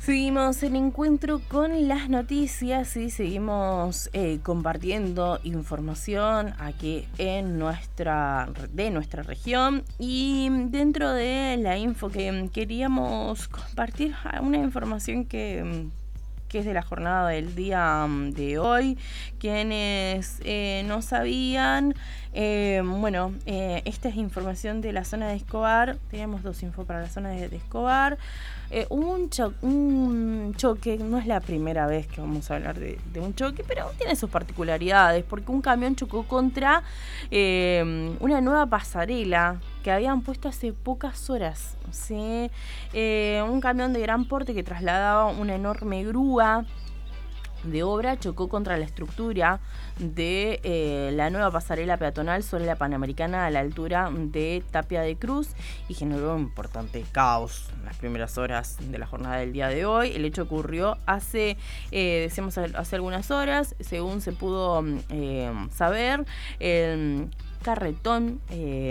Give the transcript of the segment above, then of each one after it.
Seguimos el encuentro con las noticias y seguimos compartiendo información aquí en de nuestra región. Y dentro de la info que queríamos compartir, una información que es de la jornada del día de hoy. Quienes no sabían, esta es información de la zona de Escobar. Teníamos dos infos para la zona de Escobar. Hubo un choque, no es la primera vez que vamos a hablar de un choque, pero tiene sus particularidades, porque un camión chocó contra una nueva pasarela que habían puesto hace pocas horas, ¿sí? Un camión de gran porte que trasladaba una enorme grúa de obra chocó contra la estructura de la nueva pasarela peatonal sobre la Panamericana a la altura de Tapia de Cruz y generó un importante caos en las primeras horas de la jornada del día de hoy. El hecho ocurrió hace algunas horas, según se pudo saber. El carretón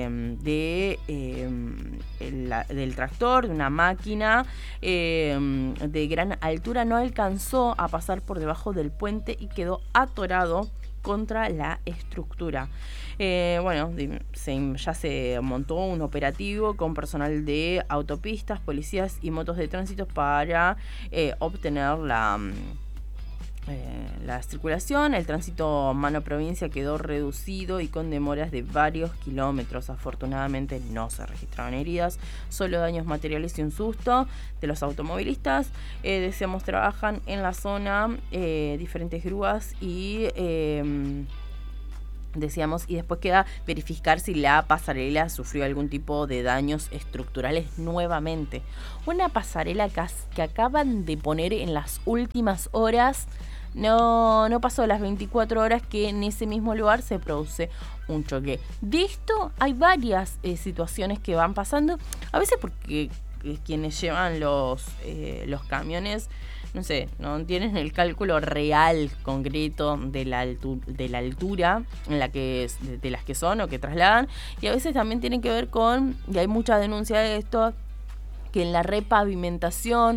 del tractor, de una máquina de gran altura, no alcanzó a pasar por debajo del puente y quedó atorado contra la estructura. Ya se montó un operativo con personal de autopistas, policías y motos de tránsito para obtener la circulación. El tránsito mano provincia quedó reducido y con demoras de varios kilómetros. Afortunadamente no se registraron heridas, solo daños materiales y un susto de los automovilistas. Decíamos, trabajan en la zona diferentes grúas y después queda verificar si la pasarela sufrió algún tipo de daños estructurales nuevamente. Una pasarela que acaban de poner en las últimas horas. No pasó las 24 horas que en ese mismo lugar se produce un choque. De esto hay varias situaciones que van pasando. A veces porque quienes llevan los camiones, no sé, no tienen el cálculo real, concreto de la altura en la de las que son o que trasladan. Y a veces también tiene que ver con, y hay mucha denuncia de esto, que en la repavimentación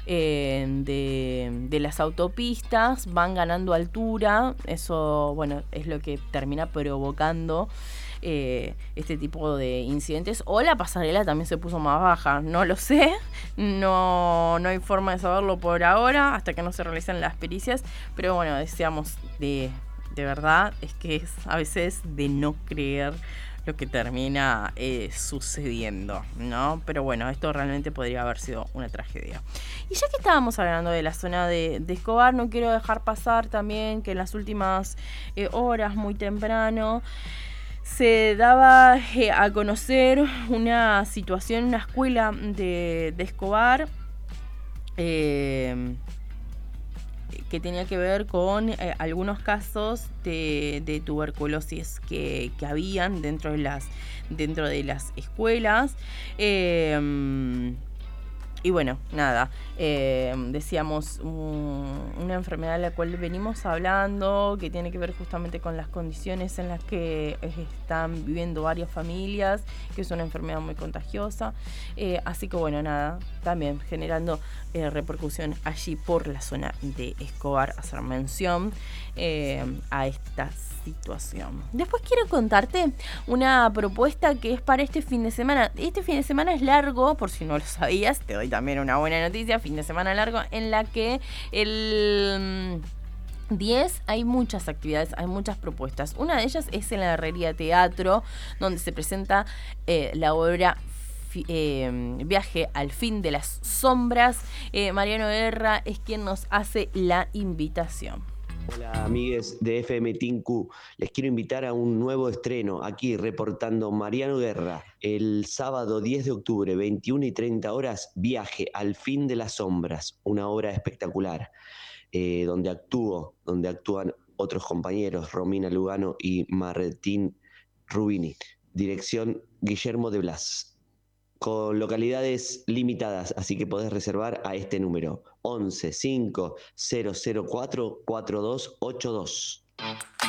de las autopistas van ganando altura. Eso, es lo que termina provocando este tipo de incidentes. O la pasarela también se puso más baja, no lo sé, no hay forma de saberlo por ahora hasta que no se realicen las pericias, pero decíamos, de verdad es que es a veces de no creer lo que termina sucediendo, ¿no? Pero esto realmente podría haber sido una tragedia. Y ya que estábamos hablando de la zona de Escobar, no quiero dejar pasar también que en las últimas horas, muy temprano, se daba a conocer una situación en una escuela de Escobar que tenía que ver con algunos casos de tuberculosis que habían dentro de las escuelas. Decíamos una enfermedad de la cual venimos hablando, que tiene que ver justamente con las condiciones en las que están viviendo varias familias, que es una enfermedad muy contagiosa. Así que también generando repercusión allí por la zona de Escobar, hacer mención a esta situación. Después quiero contarte una propuesta que es para este fin de semana. Este fin de semana es largo, por si no lo sabías, te doy también una buena noticia. Fin de semana largo en la que el 10 hay muchas actividades, hay muchas propuestas. Una de ellas es en la Herrería Teatro, donde se presenta la obra Viaje al fin de las sombras. Mariano Guerra es quien nos hace la invitación. Hola amigues de FM Tinku, les quiero invitar a un nuevo estreno aquí reportando Mariano Guerra. El sábado 10 de octubre, 21 y 30 horas, Viaje al fin de las sombras, una obra espectacular donde actúan otros compañeros, Romina Lugano y Martín Rubini. Dirección Guillermo de Blas. Con localidades limitadas, así que podés reservar a este número 11 5 004 4282.